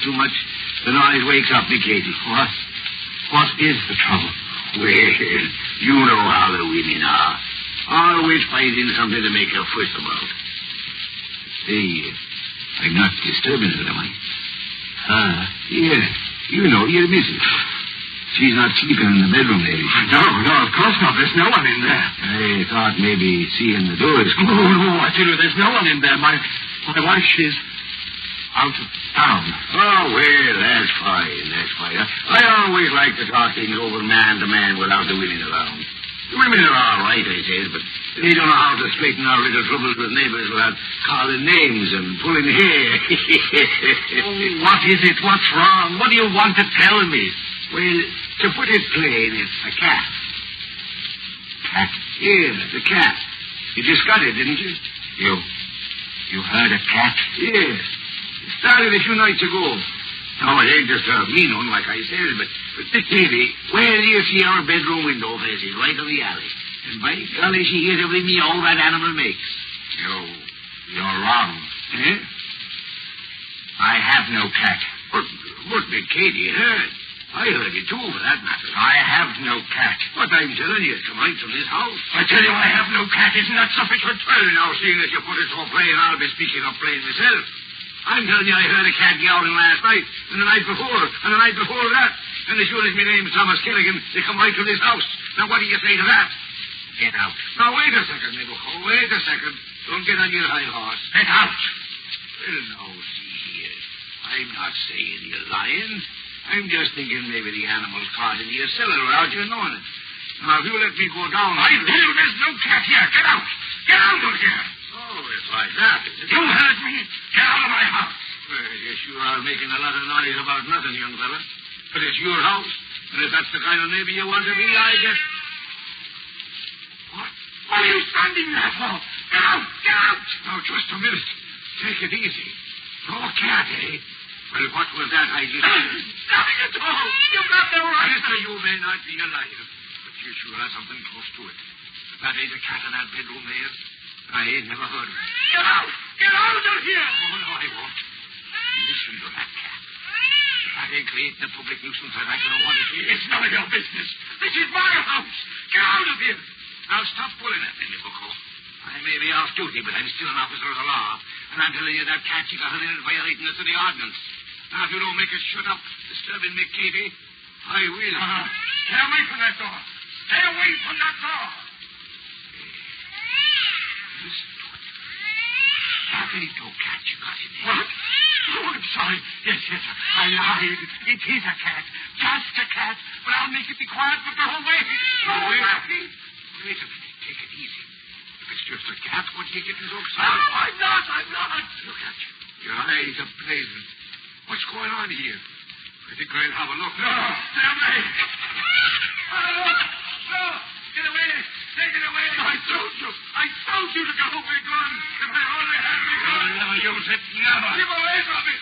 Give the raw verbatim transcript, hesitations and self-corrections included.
too much, the noise wakes up me, Katie. What? What is the trouble? Well, you know how the women are. Always finding something to make a fuss about. Say, I'm not disturbing her, am I? Huh? Yeah, you know, your missus. She's not sleeping in the bedroom, lady. No, no, of course not. There's no one in there. I thought maybe seeing the door is closed. No, no, I tell you, there's no one in there. My, my wife, she's out of town. Oh, well, that's fine, that's fine. I always like to talk things over man to man without the women around. The women are all right, I says, but they don't know how to straighten our little troubles with neighbors without calling names and pulling hair. Oh, what is it? What's wrong? What do you want to tell me? Well, to put it plain, it's a cat. Cat? Yeah, the cat. You just got it, didn't you? You, you heard a cat? Yes. It started a few nights ago. No, it ain't just a mean one, like I said, but, but Davy, where do you see our bedroom window facing? Right on the alley. And by golly, she hears every meow that animal makes. You, you're wrong. Eh? I have no cat. But, but the Katie heard. I heard it too, for that matter. I have no cat. But I'm telling you, it's come right from this house. I tell you, I have no cat. Isn't that sufficient? Well, now, seeing that you put it so plain, I'll be speaking up plain myself. I'm telling you, I heard a cat yowling last night, and the night before, and the night before that. And as sure as my name's Thomas Kelligan, they come right to this house. Now, what do you say to that? Get out. Now, wait a second, Neighbor. Wait a second. Don't get on your high horse. Get out. Well, now, see here. I'm not saying you're lying. I'm just thinking maybe the animal's caught into your cellar without you knowing it. Now, if you let me go down... I tell you, there's no cat here. Get out. Get out of here. Oh, it's like that, is it? You heard me. Get out of my house. Well, I guess you are making a lot of noise about nothing, young fella. But it's your house, and if that's the kind of neighbor you want to be, I guess... What? What are you standing there for? Get out. Get out. Now, just a minute. Take it easy. No cat, eh? Well, what was that I just... Nothing at all. You've got no right. Mister, you may not be alive, but you sure have something close to it. If that ain't a cat in that bedroom there, I ain't never heard of it. Get out. Get out of here. Oh, no, I won't. Listen to that cat. If that ain't creating a public nuisance, I'd like to know what it is. It's none of your business. This is my house. Get out of here. Now, stop pulling at me, Bucko. I may be off duty, but I'm still an officer of the law. And I'm telling you that cat you got in it violating the city ordinance. Now, if you don't make it shut up, disturbing me, Katie, I will. Uh, stay away from that door. Stay away from that door. Listen to it. That ain't no cat you got in there. What? Oh, I'm sorry. Yes, yes, I lied. It is a cat. Just a cat. But I'll make it be quiet for the whole way. No, wait a minute. Wait a minute. Take it easy. If it's just a cat, what do you get so excited? No, I'm not. I'm not. Look at you. Your eyes are blazing. What's going on here? I think I'll have a look. No, stay away. Oh, no. Get away. Take it away. I told you. I told you to go. My gun. If I only had my gun. I'll never use it. Never. Keep away from me.